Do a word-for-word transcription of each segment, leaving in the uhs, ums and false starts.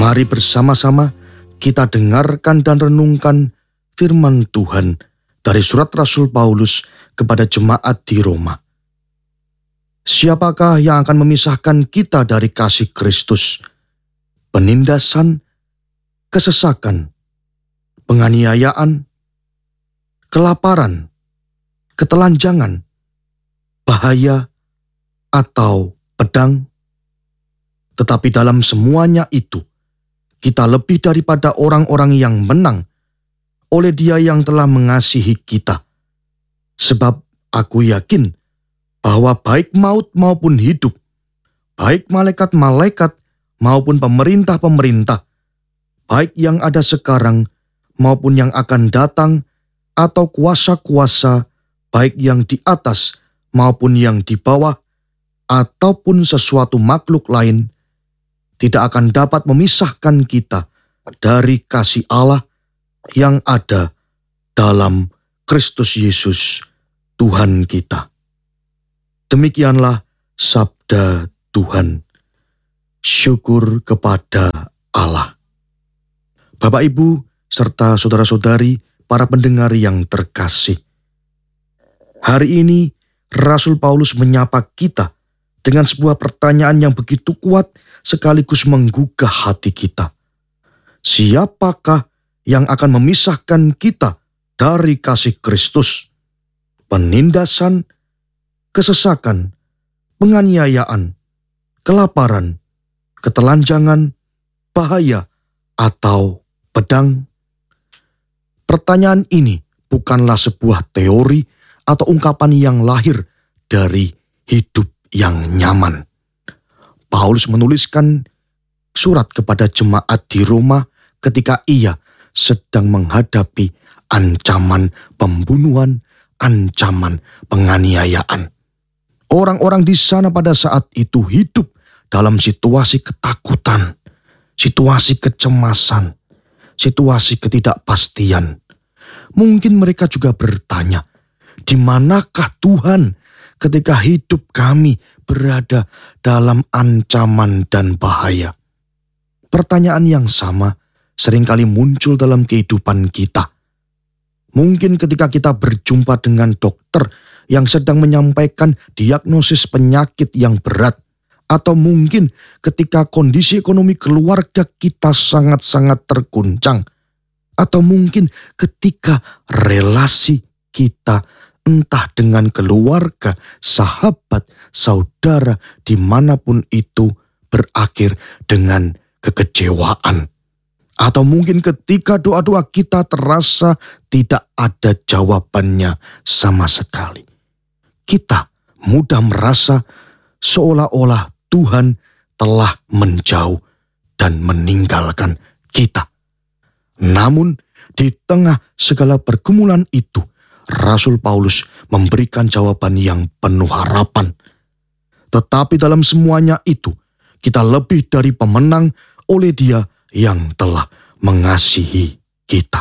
Mari bersama-sama kita dengarkan dan renungkan firman Tuhan dari surat Rasul Paulus kepada jemaat di Roma. Siapakah yang akan memisahkan kita dari kasih Kristus? Penindasan, kesesakan, penganiayaan, kelaparan, ketelanjangan, bahaya, atau pedang? Tetapi dalam semuanya itu, kita lebih daripada orang-orang yang menang oleh Dia yang telah mengasihi kita. Sebab aku yakin bahwa baik maut maupun hidup, baik malaikat-malaikat maupun pemerintah-pemerintah, baik yang ada sekarang maupun yang akan datang, atau kuasa-kuasa, baik yang di atas maupun yang di bawah, ataupun sesuatu makhluk lain, tidak akan dapat memisahkan kita dari kasih Allah yang ada dalam Kristus Yesus, Tuhan kita. Demikianlah sabda Tuhan. Syukur kepada Allah. Bapak, Ibu, serta saudara-saudari, para pendengar yang terkasih. Hari ini, Rasul Paulus menyapa kita dengan sebuah pertanyaan yang begitu kuat sekaligus menggugah hati kita. Siapakah yang akan memisahkan kita dari kasih Kristus? Penindasan, kesesakan, penganiayaan, kelaparan, ketelanjangan, bahaya, atau pedang? Pertanyaan ini bukanlah sebuah teori atau ungkapan yang lahir dari hidup yang nyaman. Paulus menuliskan surat kepada jemaat di Roma ketika ia sedang menghadapi ancaman pembunuhan, ancaman penganiayaan. Orang-orang di sana pada saat itu hidup dalam situasi ketakutan, situasi kecemasan, situasi ketidakpastian. Mungkin mereka juga bertanya, di manakah Tuhan ketika hidup kami berada dalam ancaman dan bahaya? Pertanyaan yang sama seringkali muncul dalam kehidupan kita. Mungkin ketika kita berjumpa dengan dokter yang sedang menyampaikan diagnosis penyakit yang berat, atau mungkin ketika kondisi ekonomi keluarga kita sangat-sangat terguncang, atau mungkin ketika relasi kita entah dengan keluarga, sahabat, saudara, dimanapun itu berakhir dengan kekecewaan. Atau mungkin ketika doa-doa kita terasa tidak ada jawabannya sama sekali. Kita mudah merasa seolah-olah Tuhan telah menjauh dan meninggalkan kita. Namun di tengah segala pergumulan itu, Rasul Paulus memberikan jawaban yang penuh harapan. Tetapi dalam semuanya itu, kita lebih dari pemenang oleh Dia yang telah mengasihi kita.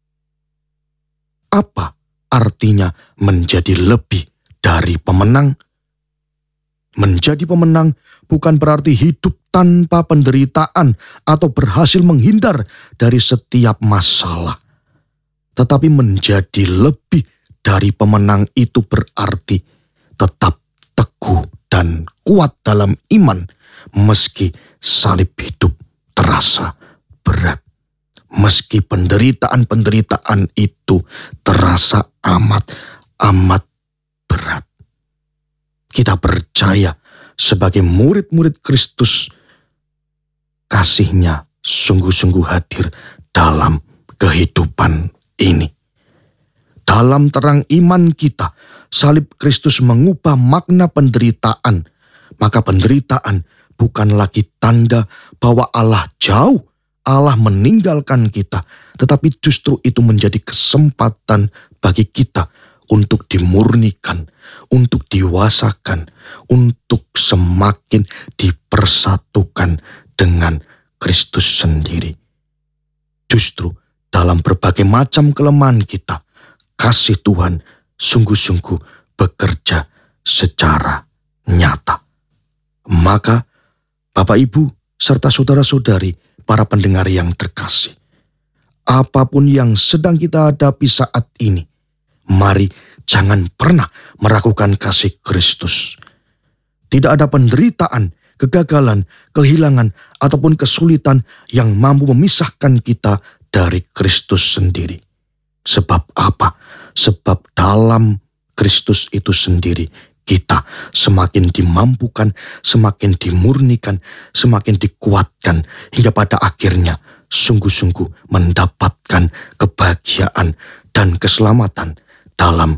Apa artinya menjadi lebih dari pemenang? Menjadi pemenang bukan berarti hidup tanpa penderitaan atau berhasil menghindar dari setiap masalah. Tetapi menjadi lebih dari pemenang itu berarti tetap teguh dan kuat dalam iman meski salib hidup terasa berat. Meski penderitaan-penderitaan itu terasa amat-amat berat. Kita percaya sebagai murid-murid Kristus, kasih-Nya sungguh-sungguh hadir dalam kehidupan ini. Dalam terang iman kita, salib Kristus mengubah makna penderitaan. Maka penderitaan bukan lagi tanda bahwa Allah jauh, Allah meninggalkan kita. Tetapi justru itu menjadi kesempatan bagi kita untuk dimurnikan, untuk diwasakan, untuk semakin dipersatukan dengan Kristus sendiri. Justru dalam berbagai macam kelemahan kita, kasih Tuhan sungguh-sungguh bekerja secara nyata. Maka Bapak, Ibu, serta saudara-saudari, para pendengar yang terkasih, apapun yang sedang kita hadapi saat ini, mari jangan pernah meragukan kasih Kristus. Tidak ada penderitaan, kegagalan, kehilangan, ataupun kesulitan yang mampu memisahkan kita dari Kristus sendiri. Sebab apa? Sebab dalam Kristus itu sendiri kita semakin dimampukan, semakin dimurnikan, semakin dikuatkan, hingga pada akhirnya sungguh-sungguh mendapatkan kebahagiaan dan keselamatan dalam